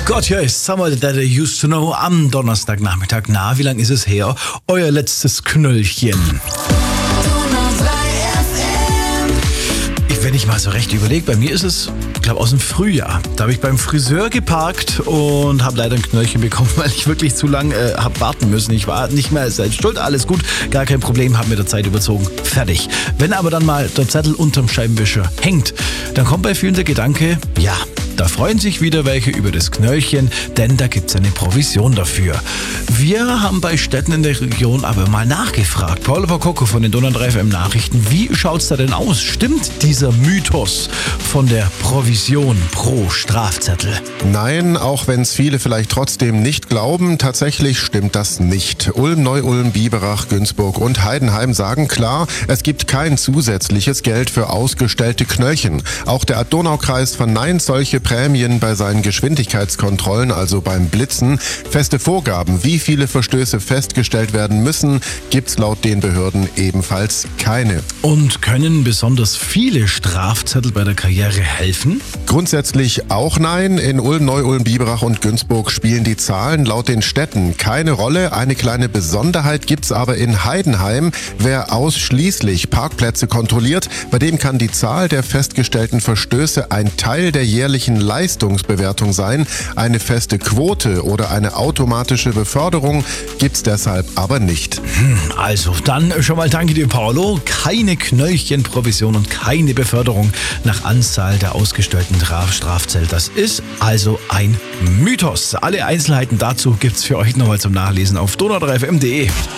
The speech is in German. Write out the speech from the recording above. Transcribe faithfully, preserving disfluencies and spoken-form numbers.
Gott, hier ist Somebody That I Used to Know am Donnerstagnachmittag. Na, wie lange ist es her? Euer letztes Knöllchen. Wenn ich mal so recht überlege, bei mir ist es, ich glaube, aus dem Frühjahr. Da habe ich beim Friseur geparkt und habe leider ein Knöllchen bekommen, weil ich wirklich zu lange äh, habe warten müssen. Ich war nicht mehr selbst schuld, alles gut, gar kein Problem, habe mir der Zeit überzogen, fertig. Wenn aber dann mal der Zettel unterm Scheibenwischer hängt, dann kommt bei vielen der Gedanke, ja, da freuen sich wieder welche über das Knöllchen, denn da gibt's eine Provision dafür. Wir haben bei Städten in der Region aber mal nachgefragt. Paul Vokoko von den Donau drei F M Nachrichten. Wie schaut's da denn aus? Stimmt dieser Mythos von der Provision pro Strafzettel? Nein, auch wenn es viele vielleicht trotzdem nicht glauben, tatsächlich stimmt das nicht. Ulm, Neu-Ulm, Biberach, Günzburg und Heidenheim sagen klar, es gibt kein zusätzliches Geld für ausgestellte Knöllchen. Auch der Donaukreis verneint solche Prämien bei seinen Geschwindigkeitskontrollen, also beim Blitzen. Feste Vorgaben, wie viele Verstöße festgestellt werden müssen, gibt's laut den Behörden ebenfalls keine. Und können besonders viele Strafzettel bei der Karriere helfen? Grundsätzlich auch nein. In Ulm, Neu-Ulm, Biberach und Günzburg spielen die Zahlen laut den Städten keine Rolle. Eine kleine Besonderheit gibt's aber in Heidenheim. Wer ausschließlich Parkplätze kontrolliert, bei dem kann die Zahl der festgestellten Verstöße ein Teil der jährlichen Leistungsbewertung sein. Eine feste Quote oder eine automatische Beförderung gibt's deshalb aber nicht. Also, dann schon mal danke dir, Paolo. Keine Knöllchenprovision und keine Beförderung nach Anzahl der ausgestellten Strafzettel. Das ist also ein Mythos. Alle Einzelheiten dazu gibt's für euch nochmal zum Nachlesen auf donau drei f m punkt de.